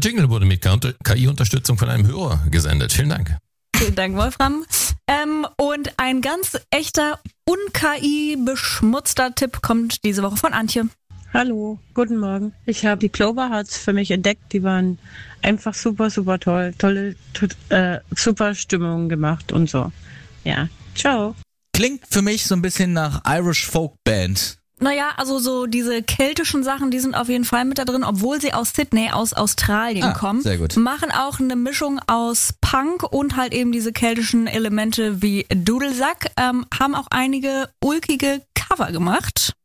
Jingle wurde mit KI-Unterstützung von einem Hörer gesendet. Vielen Dank. Vielen Dank, Wolfram. Und ein ganz echter, un-KI-beschmutzter Tipp kommt diese Woche von Antje. Hallo, guten Morgen. Ich habe die Clover Hearts für mich entdeckt. Die waren einfach super, super toll. Tolle, super Stimmung gemacht und so. Ja, ciao. Klingt für mich so ein bisschen nach Irish Folk Band. Naja, also so diese keltischen Sachen, die sind auf jeden Fall mit da drin, obwohl sie aus Sydney, aus Australien kommen. Sehr gut. Machen auch eine Mischung aus Punk und halt eben diese keltischen Elemente wie Dudelsack. Haben auch einige ulkige Cover gemacht.